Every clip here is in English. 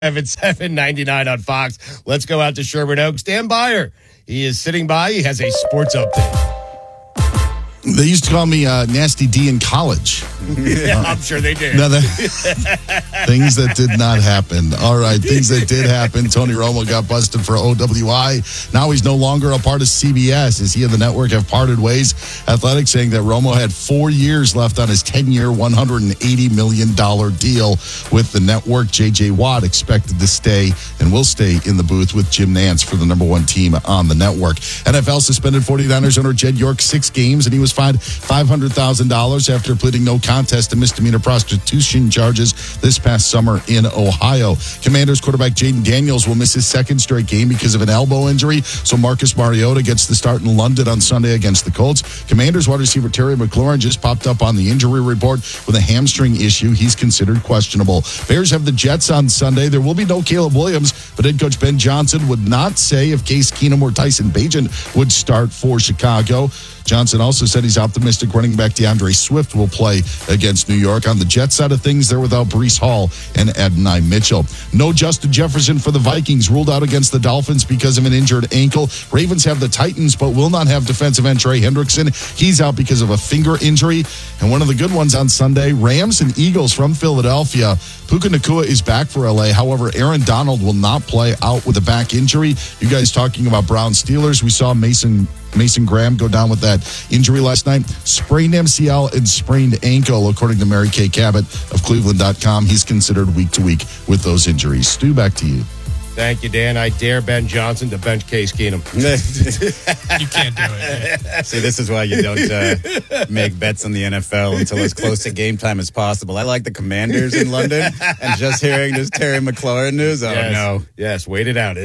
at 7:99 on Fox. Let's go out to Sherman Oaks. Dan Beyer, he is sitting by. He has a sports update. They used to call me Nasty D in college. Yeah, I'm sure they did. No, things that did not happen. All right, things that did happen. Tony Romo got busted for OWI. Now he's no longer a part of CBS as he and the network have parted ways. Athletics saying that Romo had 4 years left on his 10-year, $180 million deal with the network. J.J. Watt expected to stay and will stay in the booth with Jim Nantz for the number one team on the network. NFL suspended 49ers owner Jed York 6 games, and he was fined $500,000 after pleading no contest to misdemeanor prostitution charges this past summer in Ohio. Commanders quarterback Jaden Daniels will miss his second straight game because of an elbow injury, so Marcus Mariota gets the start in London on Sunday against the Colts. Commanders wide receiver Terry McLaurin just popped up on the injury report with a hamstring issue. He's considered questionable. Bears have the Jets on Sunday. There will be no Caleb Williams, but head coach Ben Johnson would not say if Case Keenum or Tyson Bagent would start for Chicago. Johnson also said he's optimistic running back DeAndre Swift will play against New York. On the Jets side of things, they're without Breece Hall and Adonai Mitchell. No Justin Jefferson for the Vikings, ruled out against the Dolphins because of an injured ankle. Ravens have the Titans, but will not have defensive end Trey Hendrickson. He's out because of a finger injury. And one of the good ones on Sunday, Rams and Eagles from Philadelphia. Puka Nacua is back for LA. However, Aaron Donald will not play, out with a back injury. You guys talking about Browns Steelers. We saw Mason Graham go down with that injury last night. Sprained MCL and sprained ankle, according to Mary Kay Cabot of Cleveland.com. He's considered week to week with those injuries. Stu, back to you. Thank you, Dan. I dare Ben Johnson to bench Case Keenum. You can't do it. See, this is why you don't make bets on the NFL until as close to game time as possible. I like the Commanders in London, and just hearing this Terry McLaurin news, no. Yes, wait it out.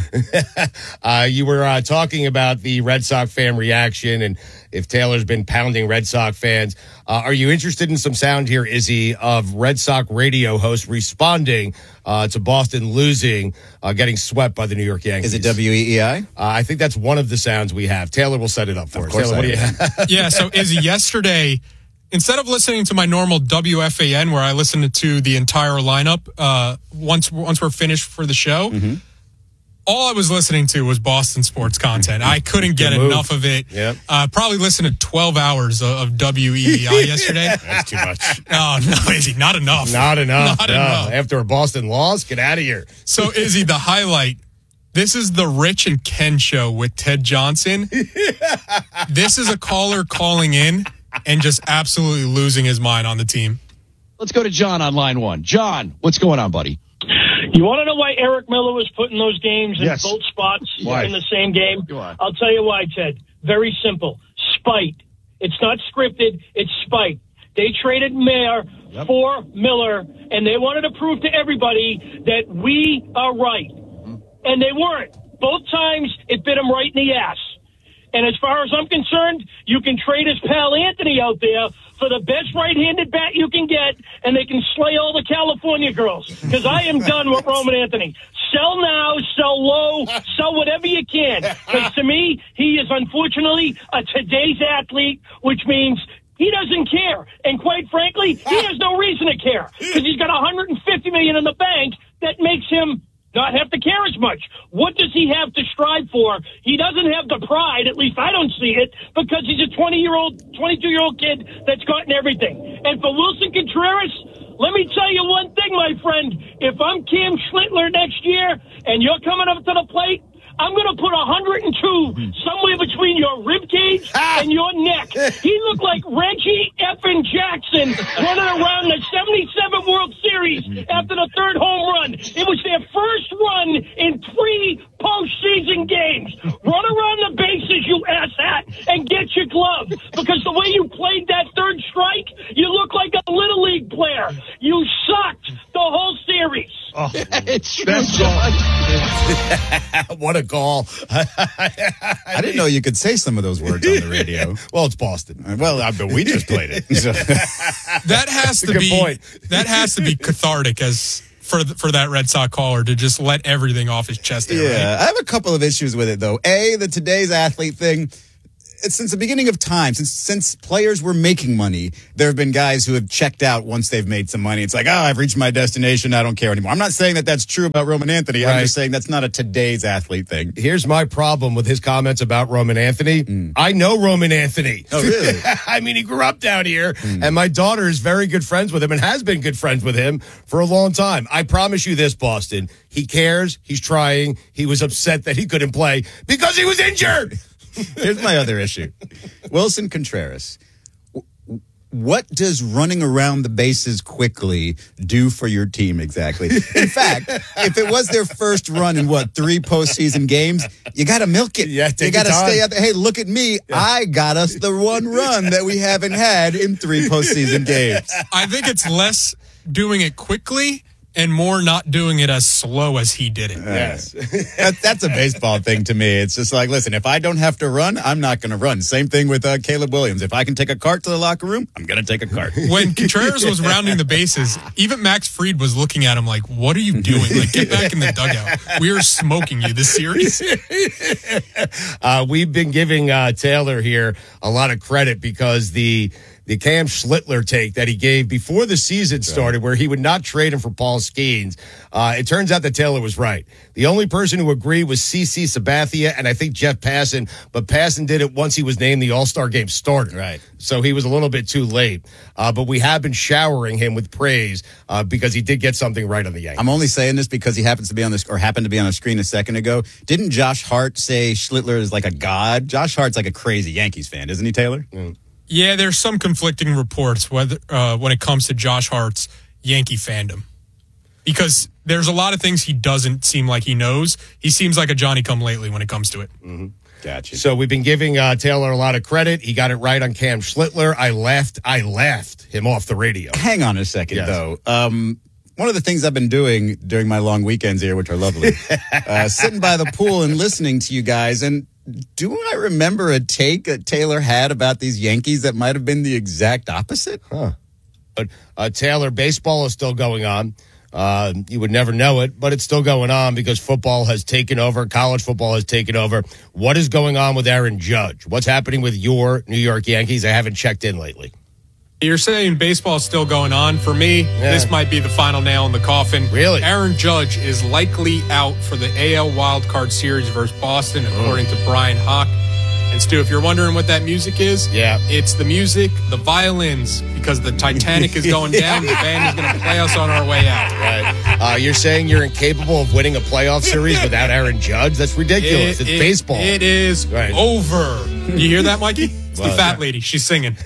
You were talking about the Red Sox fan reaction and if Taylor's been pounding Red Sox fans. Are you interested in some sound here, Izzy, of Red Sox radio hosts responding to Boston losing, getting swept by the New York Yankees? Is it WEEI? I think that's one of the sounds we have. Taylor will set it up for us. Taylor, what do you have? Yeah, so Izzy, yesterday, instead of listening to my normal WFAN where I listened to the entire lineup once we're finished for the show, all I was listening to was Boston sports content. I couldn't get enough of it. Yep. Probably listened to 12 hours of WEEI yesterday. That's too much. Oh, no, Izzy, not enough. Not enough. Not enough. After a Boston loss, get out of here. So, Izzy, the highlight, this is the Rich and Ken show with Ted Johnson. This is a caller calling in and just absolutely losing his mind on the team. Let's go to John on line one. John, what's going on, buddy? You want to know why Eric Miller was put in those games in both spots in the same game? I'll tell you why, Ted. Very simple. Spite. It's not scripted. It's spite. They traded Mayer for Miller, and they wanted to prove to everybody that we are right. And they weren't. Both times, it bit them right in the ass. And as far as I'm concerned, you can trade his pal Anthony out there for the best right-handed bat you can get, and they can slay all the California girls. Because I am done with Roman Anthony. Sell now, sell low, sell whatever you can. Because to me, he is unfortunately a today's athlete, which means he doesn't care. And quite frankly, he has no reason to care. Because he's got $150 million in the bank that makes him not have to care as much. What does he have to strive for? He doesn't have the pride, at least I don't see it, because he's a 22-year-old kid that's gotten everything. And for Wilson Contreras, let me tell you one thing, my friend. If I'm Cam Schlittler next year and you're coming up to the plate, I'm going to put 102 somewhere between your rib cage and your neck. He looked like Reggie effing Jackson running around the 77 World Series after the third home run. It was their first run in 3 postseason games. Run around the bases, you asshat, and get your glove. Because the way you played that third strike, you look like a Little League player. You sucked the whole series. Oh, it's true. What a call. I didn't know you could say some of those words on the radio. Well, it's Boston. Well, but we just played it. So. That has to be point. That has to be cathartic as for that Red Sox caller to just let everything off his chest there, yeah, right? I have a couple of issues with it, though. A, the today's athlete thing. since the beginning of time, since players were making money, there have been guys who have checked out once they've made some money. It's like, I've reached my destination. I don't care anymore. I'm not saying that that's true about Roman Anthony. Right. I'm just saying that's not a today's athlete thing. Here's my problem with his comments about Roman Anthony. I know Roman Anthony. Oh, really? I mean, he grew up down here, and my daughter is very good friends with him and has been good friends with him for a long time. I promise you this, Boston. He cares. He's trying. He was upset that he couldn't play because he was injured. Here's my other issue. Wilson Contreras. What does running around the bases quickly do for your team exactly? In fact, if it was their first run in 3 postseason games, you got to milk it. Yeah, you got to stay out there. Hey, look at me. Yeah. I got us the one run that we haven't had in 3 postseason games. I think it's less doing it quickly and more not doing it as slow as he did it. Yes. That's a baseball thing to me. It's just like, listen, if I don't have to run, I'm not going to run. Same thing with Caleb Williams. If I can take a cart to the locker room, I'm going to take a cart. When Contreras was rounding the bases, even Max Fried was looking at him like, what are you doing? Like, get back in the dugout. We are smoking you this series. We've been giving Taylor here a lot of credit because the Cam Schlittler take that he gave before the season started, where he would not trade him for Paul Skeens. It turns out that Taylor was right. The only person who agreed was CC Sabathia and I think Jeff Passan, but Passan did it once he was named the All-Star Game starter. Right. So he was a little bit too late. But we have been showering him with praise because he did get something right on the Yankees. I'm only saying this because he happens to be on this, or happened to be on the screen a second ago. Didn't Josh Hart say Schlittler is like a god? Josh Hart's like a crazy Yankees fan, isn't he, Taylor? Yeah, there's some conflicting reports whether when it comes to Josh Hart's Yankee fandom. Because there's a lot of things he doesn't seem like he knows. He seems like a Johnny-come-lately when it comes to it. Mm-hmm. Gotcha. So we've been giving Taylor a lot of credit. He got it right on Cam Schlittler. I laughed him off the radio. Hang on a second, though. One of the things I've been doing during my long weekends here, which are lovely, sitting by the pool and listening to you guys, and do I remember a take that Taylor had about these Yankees that might have been the exact opposite? But Taylor, baseball is still going on. You would never know it, but it's still going on because football has taken over. College football has taken over. What is going on with Aaron Judge? What's happening with your New York Yankees? I haven't checked in lately. You're saying baseball is still going on. For me, this might be the final nail in the coffin. Really? Aaron Judge is likely out for the AL Wildcard Series versus Boston, according to Brian Hawk. And Stu, if you're wondering what that music is, it's the music, the violins, because the Titanic is going down. The band is going to play us on our way out. Right. You're saying you're incapable of winning a playoff series without Aaron Judge? That's ridiculous. It's baseball. It is over. You hear that, Mikey? It's the fat lady. She's singing.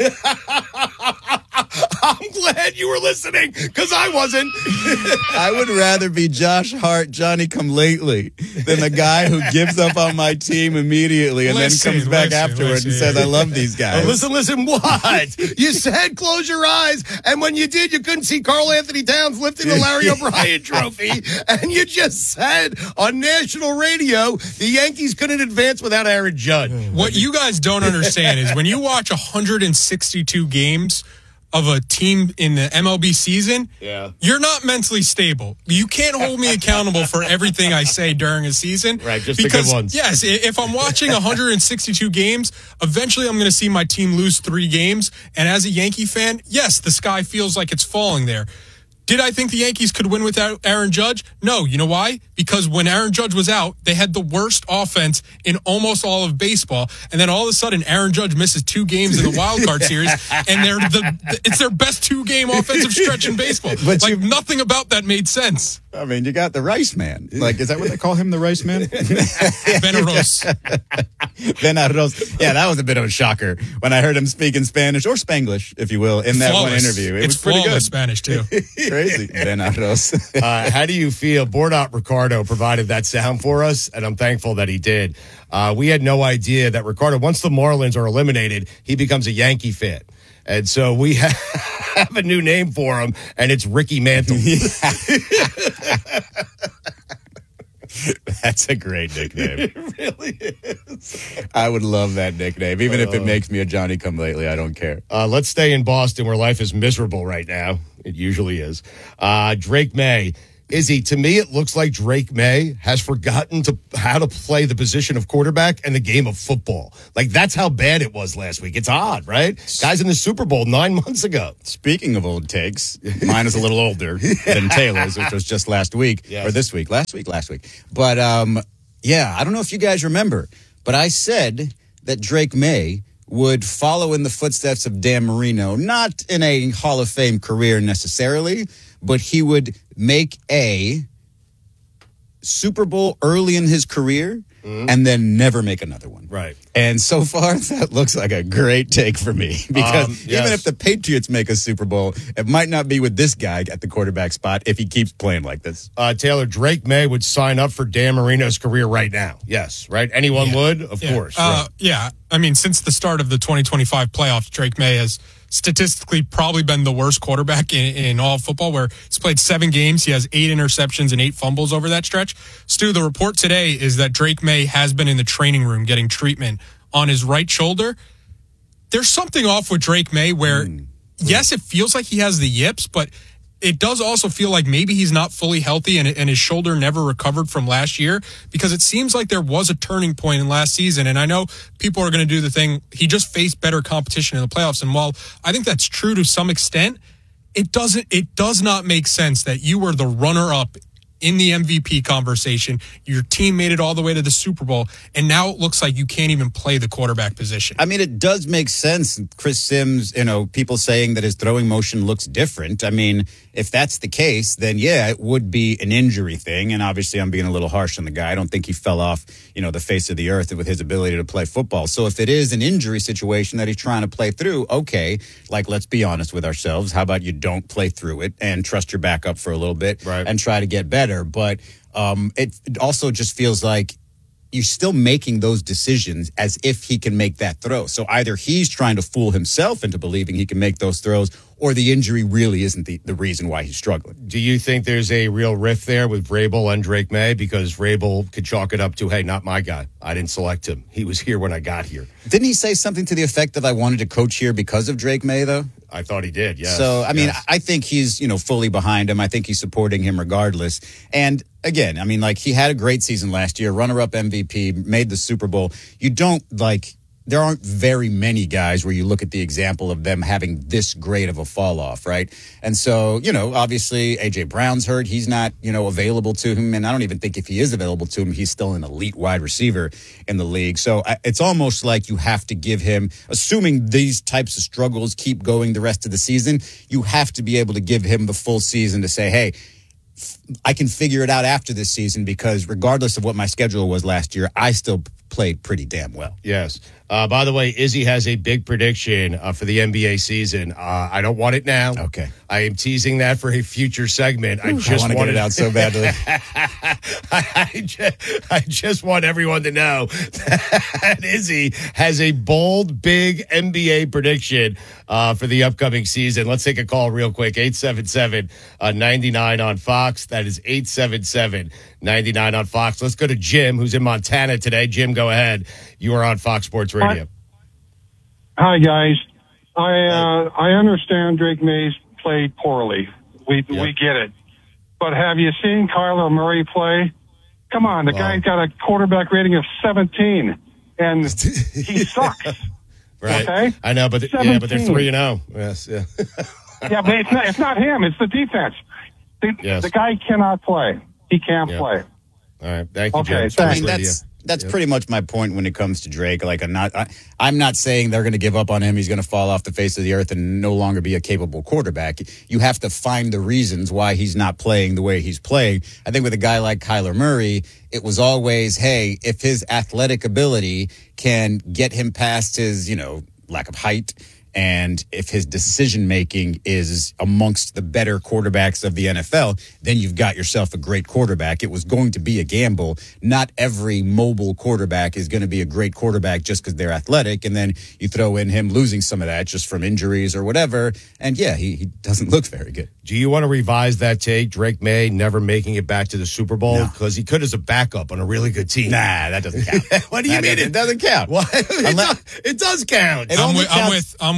I'm glad you were listening because I wasn't. I would rather be Josh Hart, Johnny-come-lately, than the guy who gives up on my team immediately and then comes back afterward and says, I love these guys. Listen, what? You said close your eyes, and when you did, you couldn't see Karl Anthony Towns lifting the Larry O'Brien trophy, and you just said on national radio the Yankees couldn't advance without Aaron Judge. What you guys don't understand is when you watch 162 games of a team in the MLB season, you're not mentally stable. You can't hold me accountable for everything I say during a season. Right, just the good ones. Yes, if I'm watching 162 games, eventually I'm going to see my team lose 3 games. And as a Yankee fan, yes, the sky feels like it's falling there. Did I think the Yankees could win without Aaron Judge? No. You know why? Because when Aaron Judge was out, they had the worst offense in almost all of baseball. And then all of a sudden, Aaron Judge misses 2 games in the wild card series, and it's their best 2-game offensive stretch in baseball. But nothing about that made sense. I mean, you got the Rice Man. Like, is that what they call him, the Rice Man? Veneros. Veneros. Yeah, that was a bit of a shocker when I heard him speak in Spanish, or Spanglish, if you will, in that one interview. It was pretty good. Spanish, too. Crazy. Veneros. How do you feel? Bordot Ricardo provided that sound for us, and I'm thankful that he did. We had no idea that Ricardo, once the Marlins are eliminated, he becomes a Yankee fan. And so we have a new name for him, and it's Ricky Mantle. That's a great nickname. It really is. I would love that nickname. Even if it makes me a Johnny-come-lately, I don't care. Let's stay in Boston, where life is miserable right now. It usually is. Drake May Izzy, to me, it looks like Drake May has forgotten how to play the position of quarterback and the game of football. Like, that's how bad it was last week. It's odd, right? Guys in the Super Bowl 9 months ago. Speaking of old takes, mine is a little older than Taylor's, which was just last week. Yes. Or this week. Last week. But, I don't know if you guys remember, but I said that Drake May would follow in the footsteps of Dan Marino, not in a Hall of Fame career necessarily, but he would make a Super Bowl early in his career and then never make another one. Right. And so far, that looks like a great take for me. Because even if the Patriots make a Super Bowl, it might not be with this guy at the quarterback spot if he keeps playing like this. Taylor, Drake May would sign up for Dan Marino's career right now. Yes, right? Anyone would? Of course. Right. Yeah. I mean, since the start of the 2025 playoffs, Drake May has statistically probably been the worst quarterback in all of football, where he's played 7 games. He has 8 interceptions and 8 fumbles over that stretch. Stu, the report today is that Drake May has been in the training room getting treatment on his right shoulder. There's something off with Drake May where, yes, it feels like he has the yips, but it does also feel like maybe he's not fully healthy and his shoulder never recovered from last year, because it seems like there was a turning point in last season. And I know people are going to do the thing. He just faced better competition in the playoffs. And while I think that's true to some extent, it does not make sense that you were the runner-up in the MVP conversation. Your team made it all the way to the Super Bowl, and now it looks like you can't even play the quarterback position. I mean, it does make sense. Chris Sims, people saying that his throwing motion looks different. I mean, if that's the case, then yeah, it would be an injury thing. And obviously I'm being a little harsh on the guy. I don't think he fell off, the face of the earth with his ability to play football. So if it is an injury situation that he's trying to play through, okay, let's be honest with ourselves. How about you don't play through it and trust your backup for a little bit and try to get better? But it also just feels like you're still making those decisions as if he can make that throw. So either he's trying to fool himself into believing he can make those throws, or the injury really isn't the reason why he's struggling. Do you think there's a real rift there with Vrabel and Drake May? Because Vrabel could chalk it up to, hey, not my guy. I didn't select him. He was here when I got here. Didn't he say something to the effect that I wanted to coach here because of Drake May, though? I thought he did, yes. So, I mean, I think he's, fully behind him. I think he's supporting him regardless. And again, I mean, he had a great season last year, runner-up MVP, made the Super Bowl. You don't, there aren't very many guys where you look at the example of them having this great of a fall off, right? And so, obviously A.J. Brown's hurt. He's not, available to him. And I don't even think if he is available to him, he's still an elite wide receiver in the league. So it's almost like you have to give him, assuming these types of struggles keep going the rest of the season, you have to be able to give him the full season to say, hey, I can figure it out after this season, because regardless of what my schedule was last year, I still played pretty damn well. Yes. By the way, Izzy has a big prediction for the NBA season. I don't want it now. Okay. I am teasing that for a future segment. I just want to get it out so badly. I just want everyone to know that Izzy has a bold, big NBA prediction for the upcoming season. Let's take a call real quick. 877-99 on Fox. That is 877-99 on Fox. Let's go to Jim, who's in Montana today. Jim, go ahead. You are on Fox Sports Radio. Hi, guys. I understand Drake May's played poorly. We get it. But have you seen Kyler Murray play? Come on, the guy's got a quarterback rating of 17, and he sucks. Right. Okay? I know, but they're 3-0. Yes, yeah. Yeah, but it's not him. It's the defense. The guy cannot play. He can't play. All right. Thank you, okay, Jim. I mean, that's pretty much my point when it comes to Drake. I'm not saying they're going to give up on him. He's going to fall off the face of the earth and no longer be a capable quarterback. You have to find the reasons why he's not playing the way he's playing. I think with a guy like Kyler Murray, it was always, hey, if his athletic ability can get him past his, lack of height, and if his decision-making is amongst the better quarterbacks of the NFL, then you've got yourself a great quarterback. It was going to be a gamble. Not every mobile quarterback is going to be a great quarterback just because they're athletic, and then you throw in him losing some of that just from injuries or whatever, and he doesn't look very good. Do you want to revise that take, Drake May never making it back to the Super Bowl? Because he could as a backup on a really good team. Nah, that doesn't count. What do you mean? It doesn't count. What? It does count. I'm with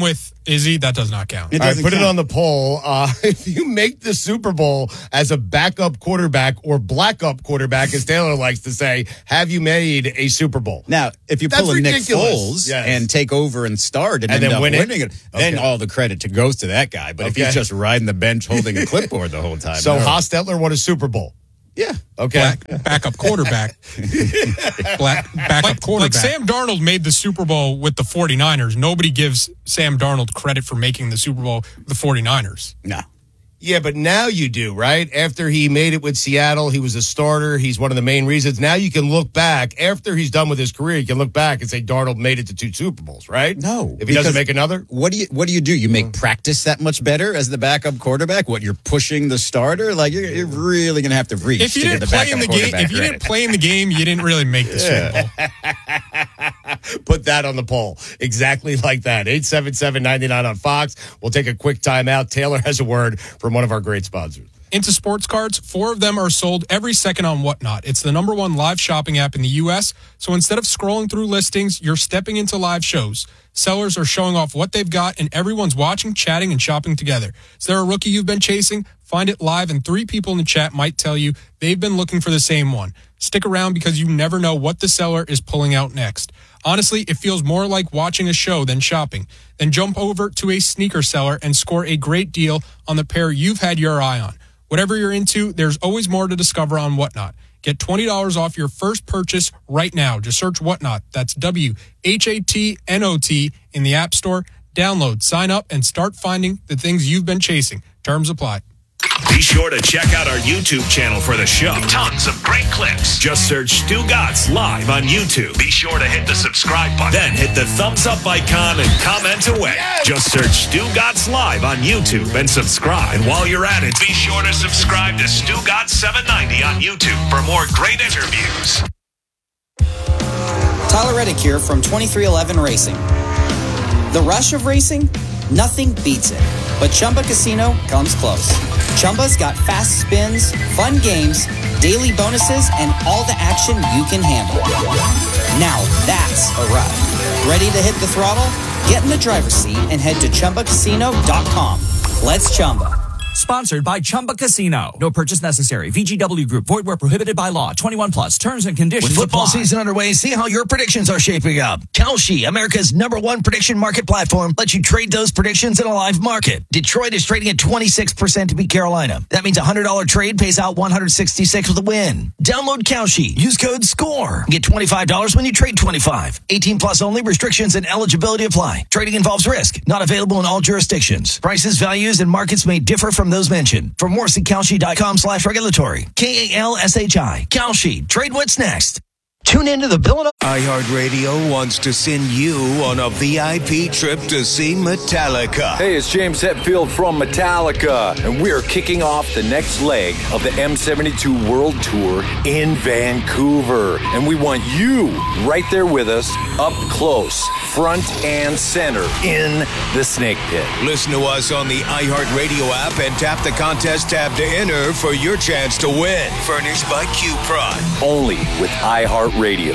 with Izzy, that does not count. All right, put it on the poll. If you make the Super Bowl as a backup quarterback or black-up quarterback, as Taylor likes to say, have you made a Super Bowl? Now, if you pull a Nick Foles and take over and start and end up winning it, then all the credit goes to that guy. But if he's just riding the bench holding a clipboard the whole time. So Hostetler won a Super Bowl. Yeah. Okay. Backup quarterback. Backup quarterback. Like Sam Darnold made the Super Bowl with the 49ers. Nobody gives Sam Darnold credit for making the Super Bowl with the 49ers. No. Yeah, but now you do, right? After he made it with Seattle, he was a starter. He's one of the main reasons. Now you can look back. After he's done with his career, you can look back and say Darnold made it to 2 Super Bowls, right? No. If he doesn't make another? What do you do? You make practice that much better as the backup quarterback? What, you're pushing the starter? Like, you're really going to have to reach if you to didn't get the play in the game. If you didn't play in the game, you didn't really make the Super Bowl. Put that on the poll. Exactly like that. 877-99 on Fox. We'll take a quick timeout. Taylor has a word from one of our great sponsors. Into sports cards, 4 of them are sold every second on Whatnot. It's the #1 live shopping app in the U.S., so instead of scrolling through listings, you're stepping into live shows. Sellers are showing off what they've got, and everyone's watching, chatting, and shopping together. Is there a rookie you've been chasing? Find it live, and 3 people in the chat might tell you they've been looking for the same one. Stick around because you never know what the seller is pulling out next. Honestly, it feels more like watching a show than shopping. Then jump over to a sneaker seller and score a great deal on the pair you've had your eye on. Whatever you're into, there's always more to discover on Whatnot. Get $20 off your first purchase right now. Just search Whatnot. That's WHATNOT in the App Store. Download, sign up, and start finding the things you've been chasing. Terms apply. Be sure to check out our YouTube channel for the show. Tons of great clips. Just search Stu Gatz Live on YouTube. Be sure to hit the subscribe button. Then hit the thumbs up icon and comment away. Yes. Just search Stu Gatz Live on YouTube and subscribe. And while you're at it, be sure to subscribe to Stu Gatz 790 on YouTube for more great interviews. Tyler Reddick here from 2311 Racing. The rush of racing? Nothing beats it. But Chumba Casino comes close. Chumba's got fast spins, fun games, daily bonuses, and all the action you can handle. Now that's a ride. Ready to hit the throttle? Get in the driver's seat and head to ChumbaCasino.com. Let's Chumba. Sponsored by Chumba Casino. No purchase necessary. VGW Group. Void where prohibited by law. 21 plus. Terms and conditions With football apply. season underway, see how your predictions are shaping up. Kalshi, America's #1 prediction market platform, lets you trade those predictions in a live market. Detroit is trading at 26% to beat Carolina. That means a $100 trade pays out $166 with a win. Download Kalshi. Use code SCORE. Get $25 when you trade 25. 18 plus only. Restrictions and eligibility apply. Trading involves risk. Not available in all jurisdictions. Prices, values, and markets may differ from those mentioned. For more, see Kalshi.com/regulatory. KALSHI. Kalshi. Trade what's next. Tune into the Bill and iHeartRadio wants to send you on a VIP trip to see Metallica. Hey, it's James Hetfield from Metallica, and we're kicking off the next leg of the M72 World Tour in Vancouver. And we want you right there with us, up close, front and center, in the Snake Pit. Listen to us on the iHeartRadio app and tap the contest tab to enter for your chance to win. Furnished by Q-Prod. Only with iHeartRadio.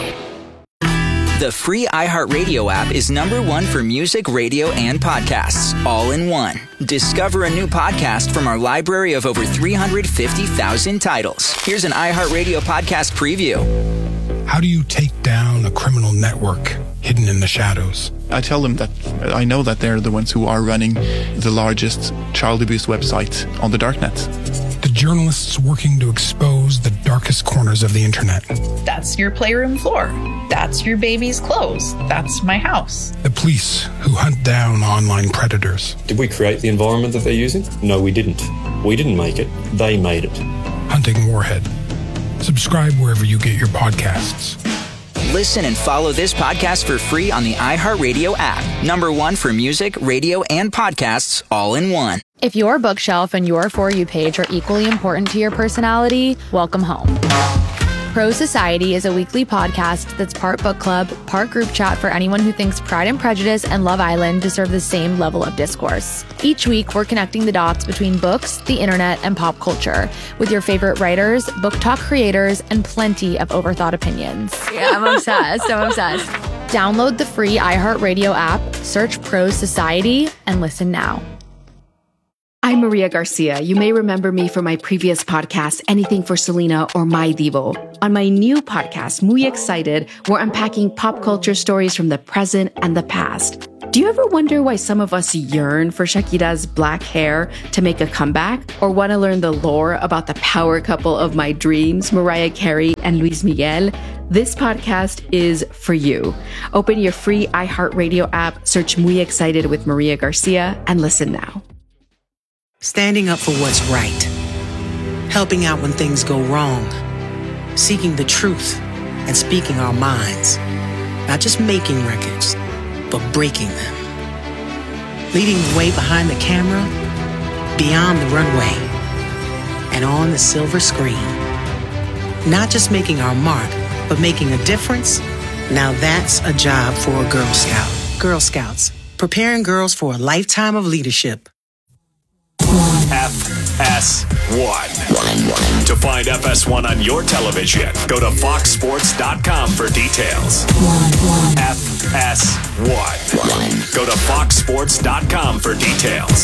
The free iHeartRadio app is #1 for music, radio, and podcasts, all in one. Discover a new podcast from our library of over 350,000 titles. Here's an iHeartRadio podcast preview. How do you take down a criminal network hidden in the shadows? I tell them that I know that they're the ones who are running the largest child abuse website on the darknet. The journalists working to expose the darkest corners of the internet. That's your playroom floor. That's your baby's clothes. That's my house. The police who hunt down online predators. Did we create the environment that they're using? No, we didn't. We didn't make it. They made it. Hunting Warhead. Subscribe wherever you get your podcasts. Listen and follow this podcast for free on the iHeartRadio app. #1 for music, radio, and podcasts, all in one. If your bookshelf and your For You page are equally important to your personality, welcome home. Pro Society is a weekly podcast that's part book club, part group chat for anyone who thinks Pride and Prejudice and Love Island deserve the same level of discourse. Each week, we're connecting the dots between books, the internet, and pop culture with your favorite writers, book talk creators, and plenty of overthought opinions. Yeah, I'm obsessed. Download the free iHeartRadio app, search Pros Society, and listen now. I'm Maria Garcia. You may remember me from my previous podcast, Anything for Selena or My Divo. On my new podcast, Muy Excited, we're unpacking pop culture stories from the present and the past. Do you ever wonder why some of us yearn for Shakira's black hair to make a comeback? Or want to learn the lore about the power couple of my dreams, Mariah Carey and Luis Miguel? This podcast is for you. Open your free iHeartRadio app, search Muy Excited with Maria Garcia, and listen now. Standing up for what's right. Helping out when things go wrong. Seeking the truth and speaking our minds. Not just making records, but breaking them. Leading the way behind the camera, beyond the runway, and on the silver screen. Not just making our mark, but making a difference. Now that's a job for a Girl Scout. Girl Scouts, preparing girls for a lifetime of leadership. FS1. To find FS1 on your television, go to foxsports.com for details. FS1. Go to foxsports.com for details.